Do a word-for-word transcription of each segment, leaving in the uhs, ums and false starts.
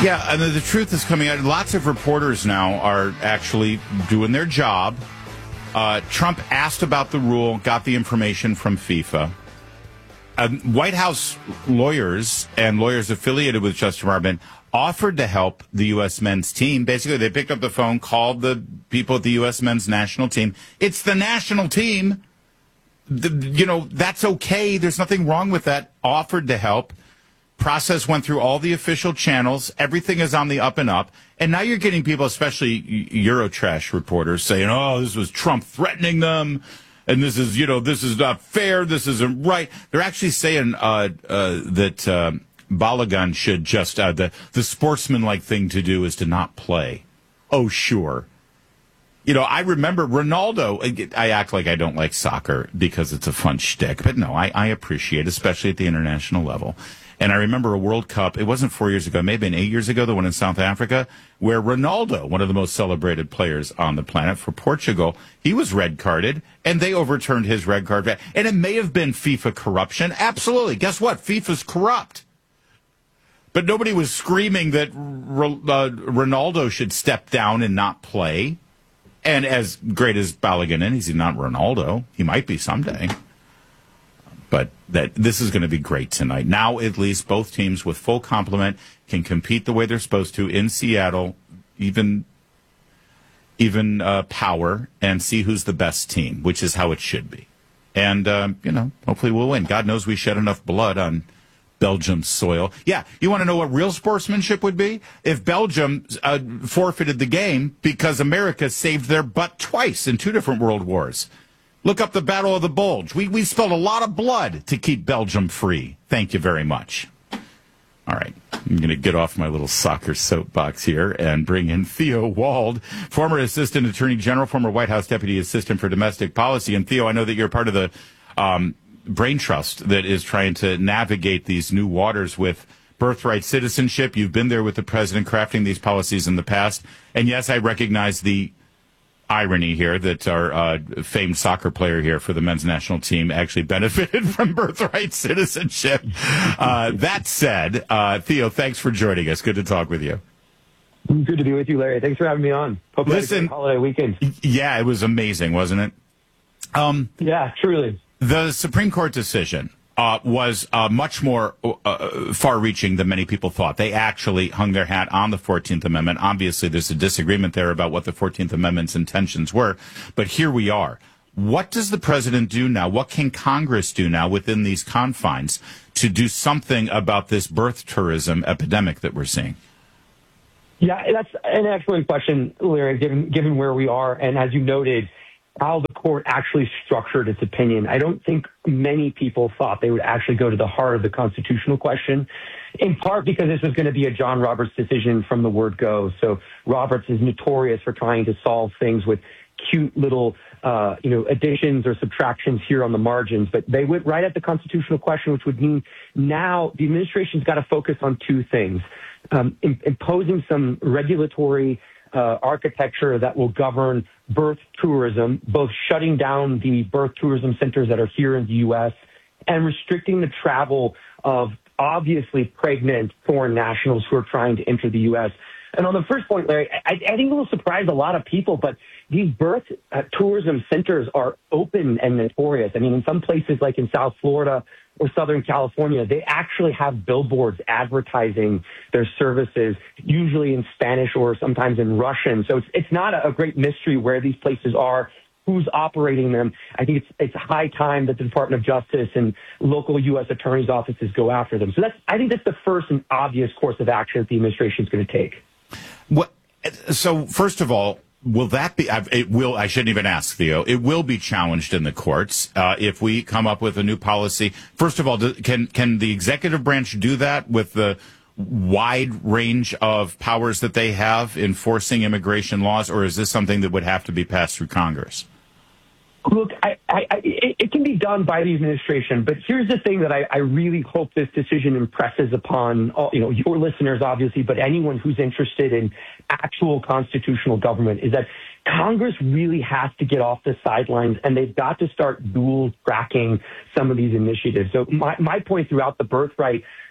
Yeah, and the, the truth is coming out. Lots of reporters now are actually doing their job. Uh, Trump asked about the rule, got the information from FIFA. Uh, White House lawyers and lawyers affiliated with Justice Department offered to help the U S men's team. Basically, they picked up the phone, called the people at the U S men's national team. It's the national team. The, you know, that's okay. There's nothing wrong with that. Offered to help. Process went through all the official channels. Everything is on the up and up. And now you're getting people, especially Eurotrash reporters, saying, oh, this was Trump threatening them. And this is, you know, this is not fair. This isn't right. They're actually saying uh, uh, that uh, Balogun should just, uh, the, the sportsmanlike thing to do is to not play. Oh, sure. You know, I remember Ronaldo. I act like I don't like soccer because it's a fun shtick. But no, I, I appreciate it, especially at the international level. And I remember a World Cup, it wasn't four years ago, maybe eight years ago, the one in South Africa, where Ronaldo, one of the most celebrated players on the planet for Portugal, he was red carded, and they overturned his red card. And it may have been FIFA corruption. Absolutely. Guess what? FIFA's corrupt. But nobody was screaming that uh, Ronaldo should step down and not play. And as great as Balogun is, he's not Ronaldo. He might be someday. But that this is going to be great tonight. Now, at least, both teams with full complement can compete the way they're supposed to in Seattle, even even uh, power, and see who's the best team, which is how it should be. And, um, you know, hopefully we'll win. God knows we shed enough blood on Belgium's soil. Yeah, you want to know what real sportsmanship would be? If Belgium uh, forfeited the game because America saved their butt twice in two different world wars. Look up the Battle of the Bulge. We we spilled a lot of blood to keep Belgium free. Thank you very much. All right. I'm going to get off my little soccer soapbox here and bring in Theo Wald, former Assistant Attorney General, former White House Deputy Assistant for Domestic Policy. And Theo, I know that you're part of the um, brain trust that is trying to navigate these new waters with birthright citizenship. You've been there with the president crafting these policies in the past. And yes, I recognize the irony here that our uh, famed soccer player here for the men's national team actually benefited from birthright citizenship. Uh, that said, uh, Theo, thanks for joining us. Good to talk with you. Good to be with you, Larry. Thanks for having me on. Hope you Listen, had a great holiday weekend. Yeah, it was amazing, wasn't it? Um, yeah, truly. The Supreme Court decision Uh, was uh, much more uh, far-reaching than many people thought. They actually hung their hat on the fourteenth Amendment. Obviously, there's a disagreement there about what the fourteenth Amendment's intentions were, but here we are. What does the president do now? What can Congress do now within these confines to do something about this birth tourism epidemic that we're seeing? Yeah, that's an excellent question, Larry, given, given where we are. And as you noted, how the court actually structured its opinion. I don't think many people thought they would actually go to the heart of the constitutional question, in part because this was going to be a John Roberts decision from the word go. So Roberts is notorious for trying to solve things with cute little, uh, you know, additions or subtractions here on the margins. But they went right at the constitutional question, which would mean now the administration's got to focus on two things, um, in, imposing some regulatory Uh, architecture that will govern birth tourism, both shutting down the birth tourism centers that are here in the U S and restricting the travel of obviously pregnant foreign nationals who are trying to enter the U S. And on the first point, Larry, I, I think it will surprise a lot of people, but these birth uh, tourism centers are open and notorious. I mean, in some places like in South Florida or Southern California, they actually have billboards advertising their services, usually in Spanish or sometimes in Russian. So it's, it's not a great mystery where these places are, who's operating them. I think it's it's high time that the Department of Justice and local U S attorneys' offices go after them. So that's I think that's the first and obvious course of action that the administration is going to take. What, so first of all, will that be, it will, I shouldn't even ask, Theo, it will be challenged in the courts uh, if we come up with a new policy. First of all, do, can can the executive branch do that with the wide range of powers that they have enforcing immigration laws, or is this something that would have to be passed through Congress? Look, I, I, I, it, it can be done by the administration, but here's the thing that I, I really hope this decision impresses upon all, you know, your listeners, obviously, but anyone who's interested in actual constitutional government is that Congress really has to get off the sidelines, and they've got to start dual tracking some of these initiatives. So my, my point throughout the birthright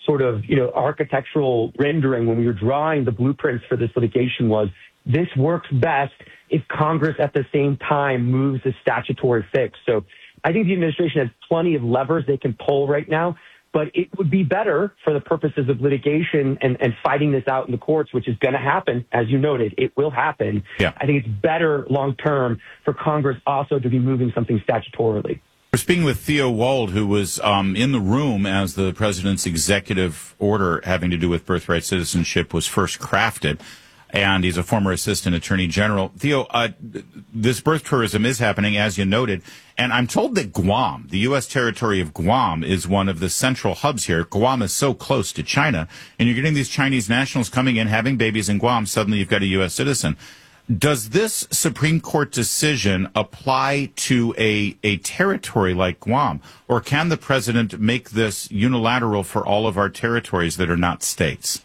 sort of, you know, architectural rendering when we were drawing the blueprints for this litigation was this works best if Congress at the same time moves the statutory fix. So I think the administration has plenty of levers they can pull right now, but it would be better for the purposes of litigation and, and fighting this out in the courts, which is going to happen. As you noted, it will happen. Yeah. I think it's better long term for Congress also to be moving something statutorily. We're speaking with Theo Wold, who was um, in the room as the president's executive order having to do with birthright citizenship was first crafted, and he's a former assistant attorney general. Theo, uh, this birth tourism is happening, as you noted, and I'm told that Guam, the U S territory of Guam, is one of the central hubs here. Guam is so close to China, and you're getting these Chinese nationals coming in, having babies in Guam. Suddenly you've got a U S citizen. Does this Supreme Court decision apply to a, a territory like Guam, or can the president make this unilateral for all of our territories that are not states?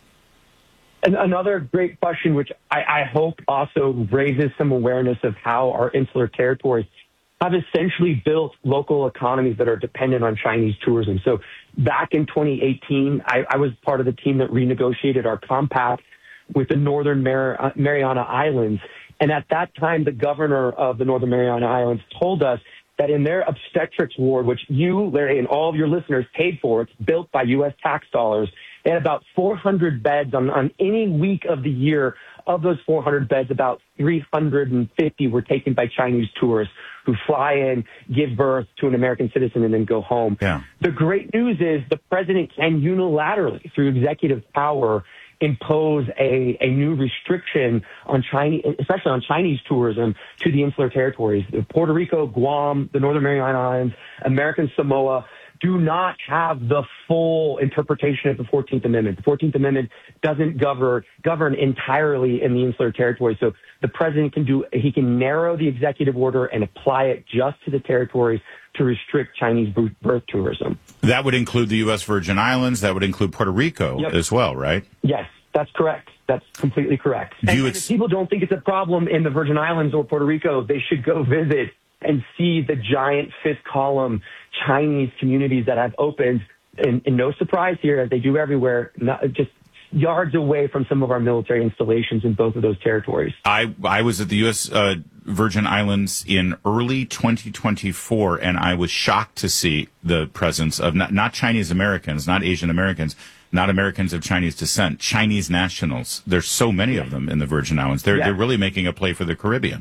And another great question, which I, I hope also raises some awareness of how our insular territories have essentially built local economies that are dependent on Chinese tourism. So back in twenty eighteen, I, I was part of the team that renegotiated our compact with the Northern Mar- Mariana Islands. And at that time, the governor of the Northern Mariana Islands told us that in their obstetrics ward, which you, Larry, and all of your listeners paid for, it's built by U S tax dollars, they had about four hundred beds on, on any week of the year. Of those four hundred beds, about three hundred fifty were taken by Chinese tourists who fly in, give birth to an American citizen, and then go home. Yeah. The great news is the president can unilaterally, through executive power, impose a, a new restriction on Chinese, especially on Chinese tourism to the insular territories. Puerto Rico, Guam, the Northern Mariana Islands, American Samoa do not have the full interpretation of the fourteenth Amendment. The fourteenth Amendment doesn't govern govern entirely in the insular territory. So the president can do, he can narrow the executive order and apply it just to the territories to restrict Chinese birth tourism. That would include the U S Virgin Islands. That would include Puerto Rico Yep. as well, right? Yes, that's correct. That's completely correct. Do And, you and ex- if people don't think it's a problem in the Virgin Islands or Puerto Rico, they should go visit and see the giant fifth column Chinese communities that have opened, and, and no surprise here, as they do everywhere, not, just yards away from some of our military installations in both of those territories. I I was at the U S Uh, Virgin Islands in early twenty twenty-four, and I was shocked to see the presence of not, not Chinese Americans, not Asian Americans, not Americans of Chinese descent, Chinese nationals. There's so many of them in the Virgin Islands. They're, Yeah. they're really making a play for the Caribbean.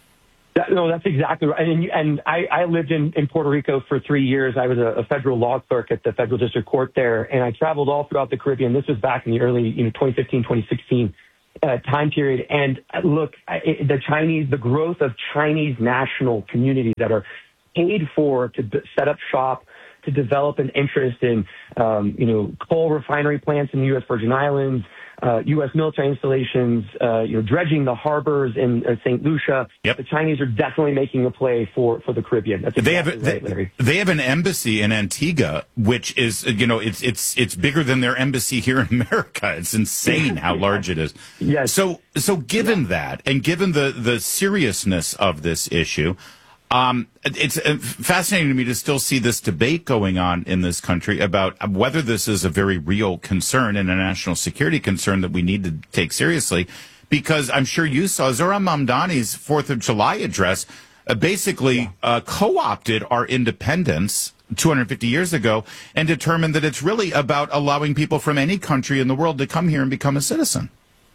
That, no, that's exactly right. And, and I, I lived in, in Puerto Rico for three years. I was a, a federal law clerk at the federal district court there, and I traveled all throughout the Caribbean. This was back in the early, you know, twenty fifteen, twenty sixteen uh, time period. And uh, look, I, it, the Chinese, the growth of Chinese national communities that are paid for to b- set up shop, to develop an interest in, um, you know, coal refinery plants in the U S Virgin Islands, uh, U S military installations, uh, you know, dredging the harbors in uh, Saint Lucia. Yep. The Chinese are definitely making a play for, for the Caribbean. That's They have exactly a, right, Larry. they, they have an embassy in Antigua, which is, you know, it's it's it's bigger than their embassy here in America. It's insane how large it is. Yes. So so given that, and given the the seriousness of this issue, Um, it's uh, fascinating to me to still see this debate going on in this country about whether this is a very real concern and a national security concern that we need to take seriously, because I'm sure you saw Zohran Mamdani's fourth of July address uh, basically uh, co-opted our independence two hundred fifty years ago and determined that it's really about allowing people from any country in the world to come here and become a citizen.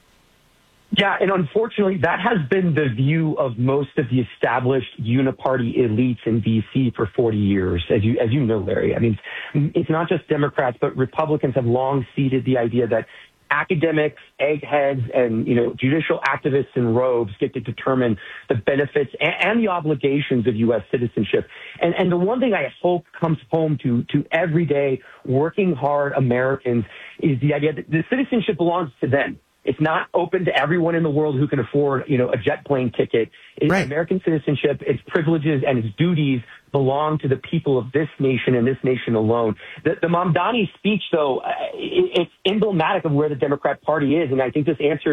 Yeah, and unfortunately, that has been the view of most of the established uniparty elites in D C for forty years, as you as you know, Larry. I mean, it's, it's not just Democrats, but Republicans have long ceded the idea that academics, eggheads, and you know, judicial activists in robes get to determine the benefits and, and the obligations of U S citizenship. And and the one thing I hope comes home to to everyday working hard Americans is the idea that the citizenship belongs to them. It's not open to everyone in the world who can afford, you know, a jet plane ticket. It's right. American citizenship, its privileges and its duties belong to the people of this nation and this nation alone. The, the Mamdani speech, though, uh, it, it's emblematic of where the Democrat Party is, and I think this answers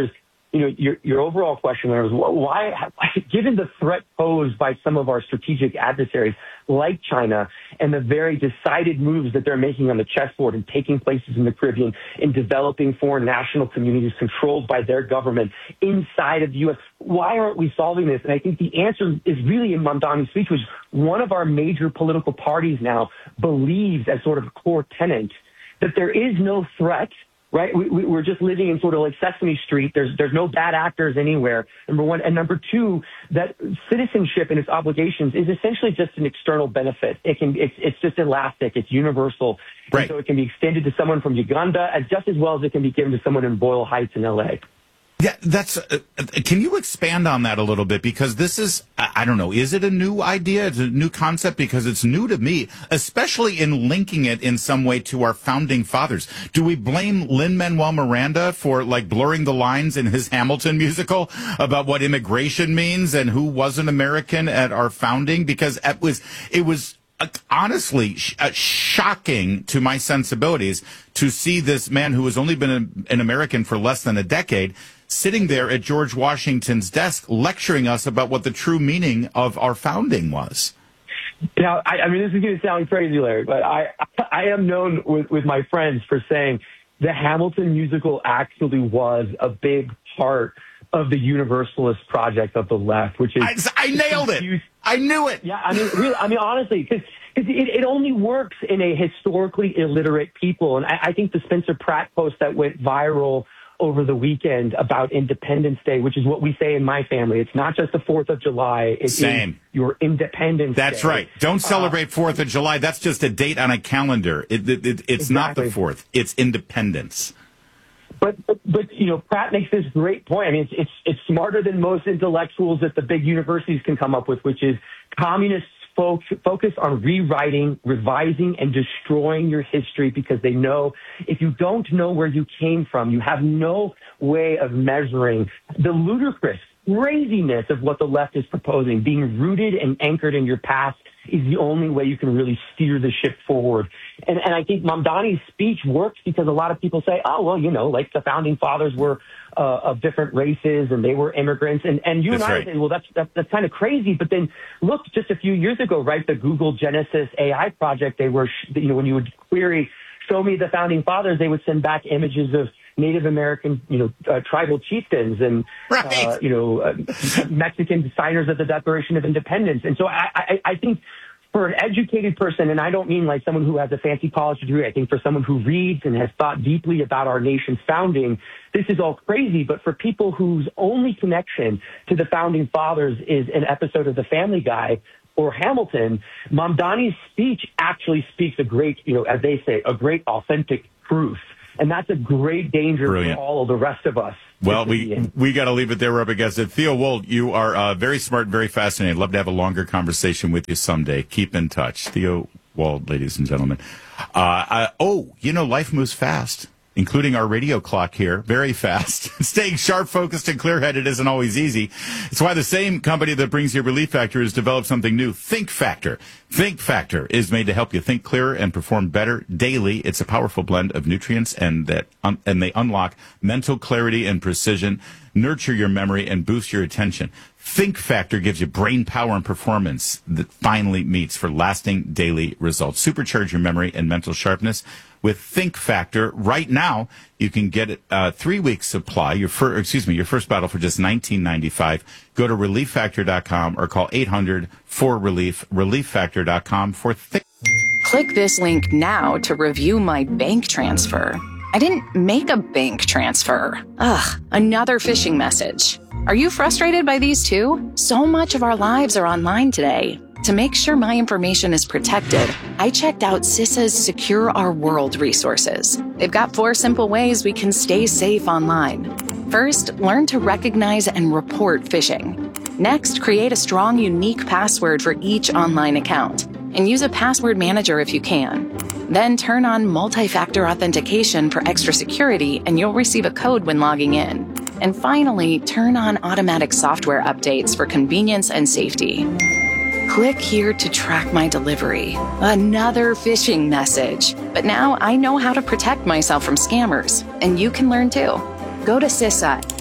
you know, your, your overall question there was why, given the threat posed by some of our strategic adversaries like China and the very decided moves that they're making on the chessboard and taking places in the Caribbean in developing foreign national communities controlled by their government inside of the U S, why aren't we solving this? And I think the answer is really in Mamdani's speech, which one of our major political parties now believes as sort of a core tenet that there is no threat. Right, we, we, we're just living in sort of like Sesame Street. There's there's no bad actors anywhere. Number one, and number two, that citizenship and its obligations is essentially just an external benefit. It can it's it's just elastic. It's universal, right. And so it can be extended to someone from Uganda as just as well as it can be given to someone in Boyle Heights in L A. Yeah, that's. Uh, can you expand on that a little bit? Because this is, I don't know, is it a new idea? Is it a new concept? Because it's new to me, especially in linking it in some way to our founding fathers. Do we blame Lin-Manuel Miranda for like blurring the lines in his Hamilton musical about what immigration means and who was an American at our founding? Because it was, it was. Uh, honestly, sh- uh, shocking to my sensibilities to see this man who has only been a, an American for less than a decade sitting there at George Washington's desk lecturing us about what the true meaning of our founding was. Now, I, I mean, this is going to sound crazy, Larry, but I, I am known with, with my friends for saying the Hamilton musical actually was a big part of the universalist project of the left, which is... I, I nailed it. I knew it. Yeah, I mean, really, I mean, honestly, because it, it only works in a historically illiterate people. And I, I think the Spencer Pratt post that went viral over the weekend about Independence Day, which is what we say in my family. It's not just the fourth of July. It's Same. Your Independence That's Day. right. Don't celebrate fourth of July. That's just a date on a calendar. It, it, it, it's exactly. not the fourth. It's Independence. But, but, but, you know, Pratt makes this great point. I mean, it's, it's, it's smarter than most intellectuals that the big universities can come up with, which is communists fo- focus on rewriting, revising, and destroying your history because they know if you don't know where you came from, you have no way of measuring the ludicrous craziness of what the left is proposing. Being rooted and anchored in your past is the only way you can really steer the ship forward. And, and I think Mamdani's speech works because a lot of people say, oh, well, you know, like the founding fathers were uh, of different races and they were immigrants. And, and you that's and I right. say, well, that's, that's, that's kind of crazy. But then look, just a few years ago, right, the Google Genesis A I project, they were, you know, when you would query, show me the founding fathers, they would send back images of Native American, you know, uh, tribal chieftains and, right. uh, you know, uh, Mexican signers of the Declaration of Independence. And so I, I, I think for an educated person, and I don't mean like someone who has a fancy college degree, I think for someone who reads and has thought deeply about our nation's founding, this is all crazy. But for people whose only connection to the founding fathers is an episode of The Family Guy or Hamilton, Mamdani's speech actually speaks a great, you know, as they say, a great authentic truth. And that's a great danger Brilliant. for all of the rest of us. Well, we we got to leave it there. We're up against it. Theo Wold, you are uh, very smart, very fascinating. Love to have a longer conversation with you someday. Keep in touch. Theo Wold, ladies and gentlemen. Uh, uh, oh, you know, life moves fast, including our radio clock here, very fast. Staying sharp, focused, and clear-headed isn't always easy. It's why the same company that brings you Relief Factor has developed something new, Think Factor. Think Factor is made to help you think clearer and perform better daily. It's a powerful blend of nutrients and that un- and they unlock mental clarity and precision, nurture your memory, and boost your attention. Think Factor gives you brain power and performance that finally meets for lasting daily results. Supercharge your memory and mental sharpness with Think Factor. Right now, you can get it uh, three weeks supply. Your fir- excuse me, your first bottle for just nineteen ninety-five. Go to relief factor dot com or call eight hundred four relief. relief factor dot com for Think. Click this link now to review my bank transfer. I didn't make a bank transfer. Ugh, another phishing message. Are you frustrated by these too? So much of our lives are online today. To make sure my information is protected, I checked out CISA's Secure Our World resources. They've got four simple ways we can stay safe online. First, learn to recognize and report phishing. Next, create a strong, unique password for each online account, and use a password manager if you can. Then turn on multi-factor authentication for extra security, and you'll receive a code when logging in. And finally, turn on automatic software updates for convenience and safety. Click here to track my delivery. Another phishing message. But now I know how to protect myself from scammers, and you can learn too. Go to CISA,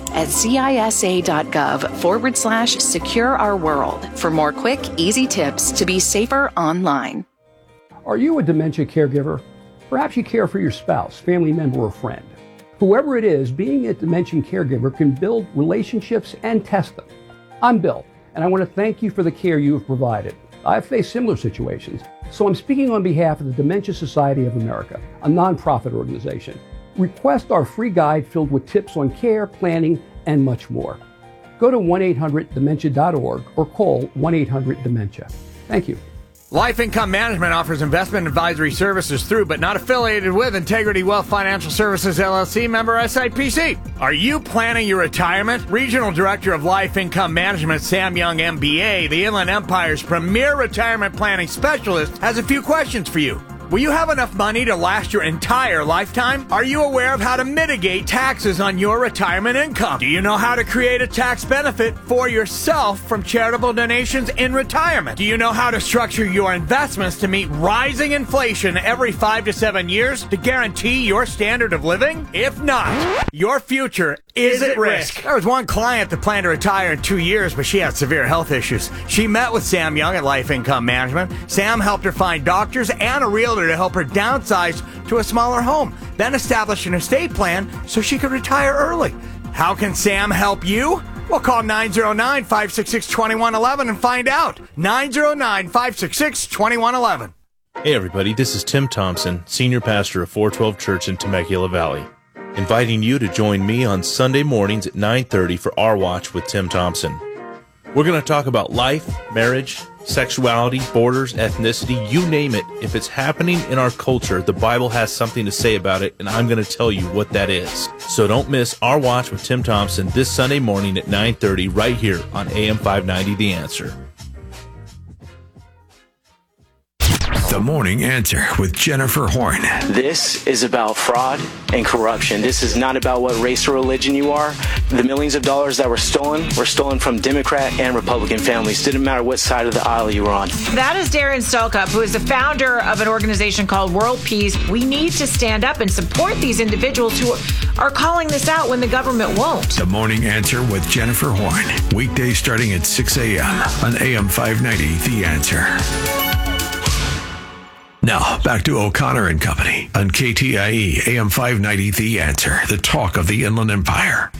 at cisa.gov forward slash secure our world for more quick, easy tips to be safer online. Are you a dementia caregiver? Perhaps you care for your spouse, family member, or friend. Whoever it is, being a dementia caregiver can build relationships and test them. I'm Bill, and I want to thank you for the care you have provided. I've faced similar situations, so I'm speaking on behalf of the Dementia Society of America, a nonprofit organization. Request our free guide filled with tips on care, planning, and much more. Go to one eight hundred dementia dot org or call one eight hundred dementia. Thank you. Life Income Management offers investment advisory services through, but not affiliated with, Integrity Wealth Financial Services, L L C, member S I P C. Are you planning your retirement? Regional Director of Life Income Management, Sam Young, M B A, the Inland Empire's premier retirement planning specialist, has a few questions for you. Will you have enough money to last your entire lifetime? Are you aware of how to mitigate taxes on your retirement income? Do you know how to create a tax benefit for yourself from charitable donations in retirement? Do you know how to structure your investments to meet rising inflation every five to seven years to guarantee your standard of living? If not, your future is at risk. There was one client that planned to retire in two years, but she had severe health issues. She met with Sam Young at Life Income Management. Sam helped her find doctors and a realtor to help her downsize to a smaller home, then establish an estate plan so she could retire early. How can Sam help you? Well, call nine oh nine, five six six, two one one one and find out. nine oh nine, five six six, two one one one. Hey everybody, this is Tim Thompson, Senior Pastor of four twelve Church in Temecula Valley, inviting you to join me on Sunday mornings at nine thirty for Our Watch with Tim Thompson. We're going to talk about life, marriage, sexuality, borders, ethnicity, you name it. If it's happening in our culture, the Bible has something to say about it, and I'm going to tell you what that is. So don't miss Our Watch with Tim Thompson this Sunday morning at nine thirty right here on A M five ninety The Answer. The Morning Answer with Jennifer Horn. This is about fraud and corruption. This is not about what race or religion you are. The millions of dollars that were stolen were stolen from Democrat and Republican families. Didn't matter what side of the aisle you were on. That is Darren Stelkup, who is the founder of an organization called World Peace. We need to stand up and support these individuals who are calling this out when the government won't. The Morning Answer with Jennifer Horn. Weekdays starting at six a.m. on A M five ninety The Answer. Now, back to O'Connor and Company on K T I E, A M five ninety The Answer, the talk of the Inland Empire.